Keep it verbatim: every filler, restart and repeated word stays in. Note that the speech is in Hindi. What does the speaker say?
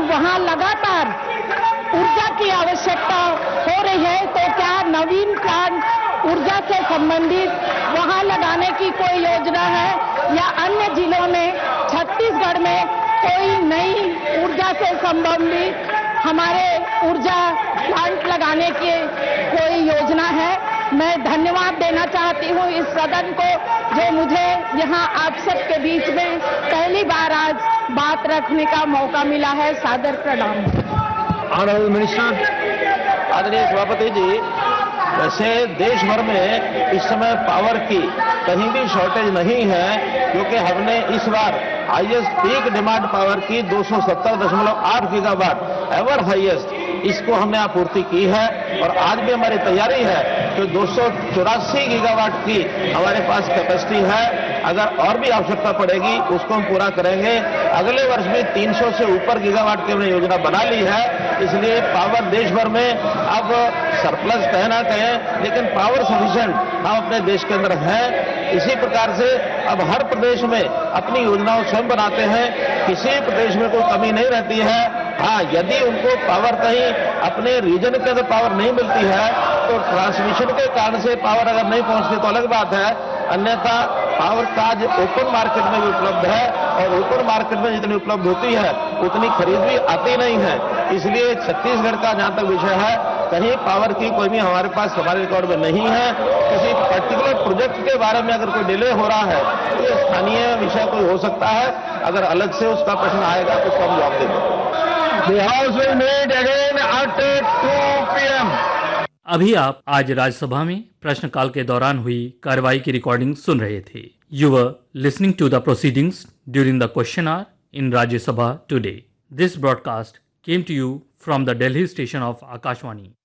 वहां लगातार ऊर्जा की आवश्यकता हो रही है, तो क्या नवीन प्लांट ऊर्जा से संबंधित वहां लगाने की कोई योजना है या अन्य जिलों में छत्तीसगढ़ में कोई नई ऊर्जा से संबंधित हमारे ऊर्जा प्लांट लगाने की कोई योजना है? मैं धन्यवाद देना चाहती हूँ इस सदन को जो मुझे यहाँ आप सबके बीच में पहली बार आज बात रखने का मौका मिला है। सादर प्रणाम। Honourable minister. आदरणीय सभापति जी, वैसे देश भर में इस समय पावर की कहीं भी शॉर्टेज नहीं है, क्योंकि हमने इस बार हाईएस्ट पीक डिमांड पावर की दो सौ सत्तर दशमलव आठ गीगावाट एवर हाईएस्ट इसको हमने आपूर्ति की है। और आज भी हमारी तैयारी है कि दो सौ चौरासी गीगावाट की हमारे पास कैपेसिटी है। अगर और भी आवश्यकता पड़ेगी उसको हम पूरा करेंगे। अगले वर्ष भी तीन सौ से ऊपर गीगावाट की हमने योजना बना ली है। इसलिए पावर देश भर में अब सरप्लस कहे ना कहें, लेकिन पावर सफिशिएंट हम अपने देश के अंदर हैं। इसी प्रकार से अब हर प्रदेश में अपनी योजनाओं स्वयं बनाते हैं, किसी प्रदेश में कोई कमी नहीं रहती है। हाँ, यदि उनको पावर कहीं अपने रीजन के अंदर पावर नहीं मिलती है तो ट्रांसमिशन के कारण से पावर अगर नहीं पहुंचती तो अलग बात है, अन्यथा पावर का आज ओपन मार्केट में भी उपलब्ध है और ओपन मार्केट में जितनी उपलब्ध होती है उतनी खरीद भी आती नहीं है। इसलिए छत्तीसगढ़ का जहां तक विषय है, कहीं पावर की कोई भी हमारे पास हमारे रिकॉर्ड में नहीं है। किसी पर्टिकुलर प्रोजेक्ट के बारे में अगर कोई डिले हो रहा है तो ये स्थानीय विषय कोई हो सकता है। अगर अलग से उसका प्रश्न आएगा तो उसका हम जवाब देंगे। The House will meet again at two p m अभी आप आज राज्यसभा में प्रश्नकाल के दौरान हुई कार्रवाई की रिकॉर्डिंग सुन रहे थे। You were listening to the proceedings during the question our in Rajya Sabha today. This broadcast came to you from the Delhi station of Akashvani.